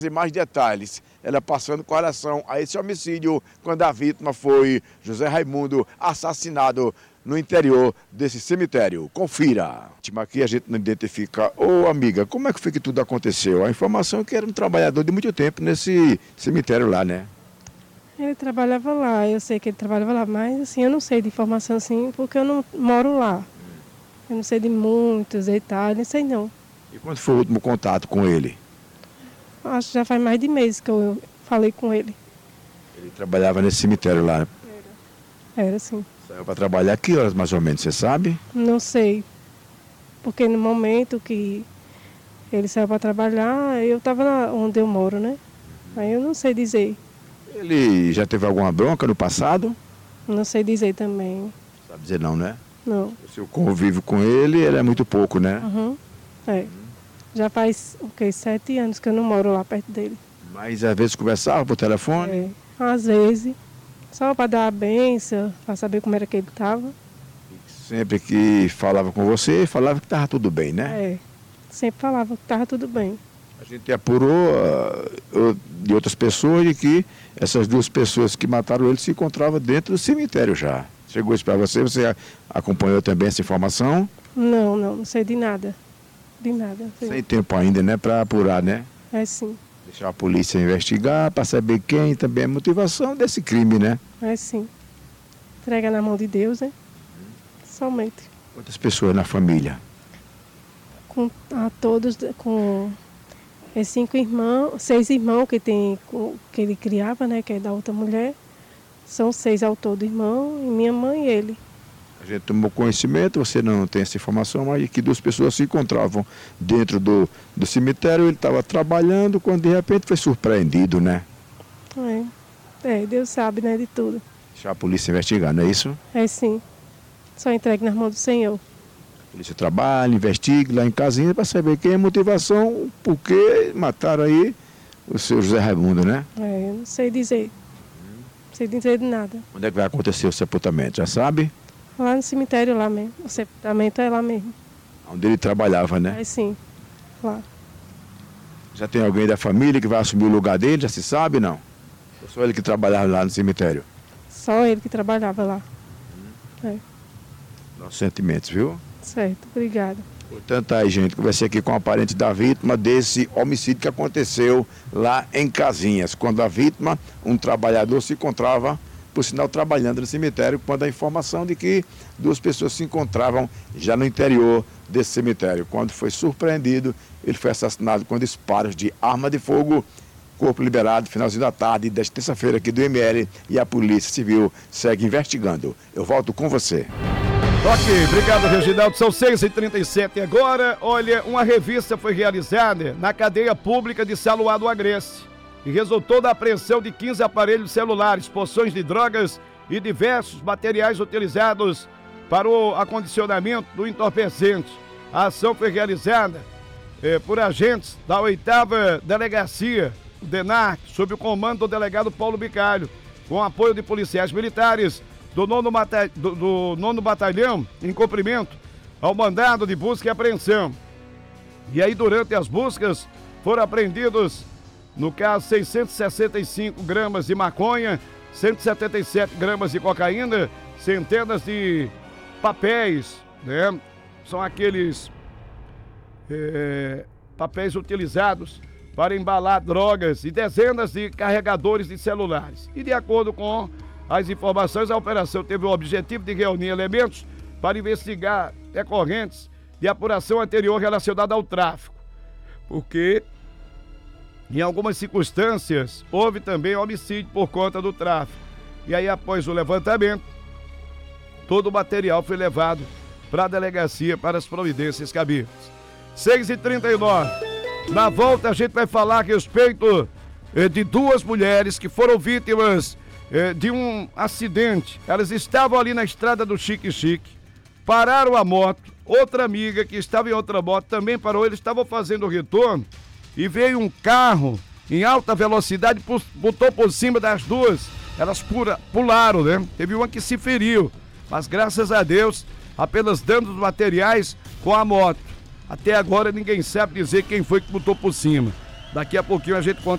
E mais detalhes, ela passando com relação a esse homicídio, quando a vítima foi José Raimundo, assassinado no interior desse cemitério. Confira. Aqui a gente não identifica. Ô amiga, como é que foi que tudo aconteceu? A informação é que era um trabalhador de muito tempo nesse cemitério lá, né? Ele trabalhava lá, eu sei que ele trabalhava lá, mas assim, eu não sei de informação assim, porque eu não moro lá. Eu não sei de muitos detalhes, não sei não. E quando foi o último contato com ele? Acho que já faz mais de meses que eu falei com ele. Ele trabalhava nesse cemitério lá. Era sim. Saiu para trabalhar que horas mais ou menos, você sabe? Não sei, porque no momento que ele saiu para trabalhar, eu estava onde eu moro, né? Aí eu não sei dizer. Ele já teve alguma bronca no passado? Não sei dizer também. Sabe dizer não, né? Não. O seu convívio com ele é muito pouco, né? Uhum. É. Já faz, 7 anos que eu não moro lá perto dele. Mas às vezes conversava por telefone? É. Às vezes, só para dar a benção, para saber como era que ele estava. Sempre que falava com você, falava que estava tudo bem, né? É. Sempre falava que estava tudo bem. A gente apurou de outras pessoas de que essas duas pessoas que mataram ele se encontravam dentro do cemitério já. Chegou isso para você? Você acompanhou também essa informação? Não sei de nada. De nada. Sem tempo ainda, né? Para apurar, né? É sim. Deixar a polícia investigar para saber quem também é a motivação desse crime, né? É sim. Entrega na mão de Deus, né? Somente. Quantas pessoas na família? A todos, com 6 irmãos que ele criava, né? Que é da outra mulher. São 6 ao todo irmãos, e minha mãe e ele. A gente tomou conhecimento, você não tem essa informação, mas que 2 pessoas se encontravam dentro do cemitério, ele estava trabalhando, quando de repente foi surpreendido, né? Deus sabe, né, de tudo. Deixar a polícia investigar, não é isso? É sim. Só entregue nas mãos do Senhor. A polícia trabalha, investiga lá em casinha para saber quem é a motivação, por que mataram aí o seu José Raimundo, né? Eu não sei dizer. Não sei dizer de nada. Onde é que vai acontecer o sepultamento, já sabe? Lá no cemitério, lá mesmo. O sepultamento é lá mesmo. Onde ele trabalhava, né? É sim, lá. Já tem alguém da família que vai assumir o lugar dele, já se sabe, não? Ou só ele que trabalhava lá no cemitério? Só ele que trabalhava lá. Nossos sentimentos, viu? Certo, obrigada. Portanto, aí, gente, conversei aqui com a parente da vítima desse homicídio que aconteceu lá em Casinhas, quando a vítima, um trabalhador, se encontrava, por sinal, trabalhando no cemitério, quando a informação de que 2 pessoas se encontravam já no interior desse cemitério. Quando foi surpreendido, ele foi assassinado com disparos de arma de fogo. Corpo liberado, finalzinho da tarde desta terça-feira aqui do ML, e a Polícia Civil segue investigando. Eu volto com você. Ok, obrigado, Reginaldo. São 6h37 agora. Olha, uma revista foi realizada na cadeia pública de Saluá do Agreste e resultou da apreensão de 15 aparelhos celulares, porções de drogas e diversos materiais utilizados para o acondicionamento do entorpecente. A ação foi realizada por agentes da 8ª Delegacia, o DENARC, sob o comando do delegado Paulo Bicalho, com apoio de policiais militares do 9º Batalhão, em cumprimento ao mandado de busca e apreensão. E aí, durante as buscas, foram apreendidos, no caso, 665 gramas de maconha, 177 gramas de cocaína, centenas de papéis, né? São aqueles papéis utilizados para embalar drogas e dezenas de carregadores de celulares. E de acordo com as informações, a operação teve o objetivo de reunir elementos para investigar decorrentes de apuração anterior relacionada ao tráfico, porque em algumas circunstâncias houve também homicídio por conta do tráfico. E aí, após o levantamento, todo o material foi levado para a delegacia para as providências cabíveis. 6h39. Na volta a gente vai falar a respeito de 2 mulheres que foram vítimas de um acidente. Elas estavam ali na estrada do Xique-Xique, pararam a moto, outra amiga que estava em outra moto também parou, eles estavam fazendo o retorno e veio um carro em alta velocidade, botou por cima das duas, elas pularam, né? Teve uma que se feriu, mas graças a Deus, apenas danos materiais com a moto. Até agora ninguém sabe dizer quem foi que botou por cima. Daqui a pouquinho a gente conta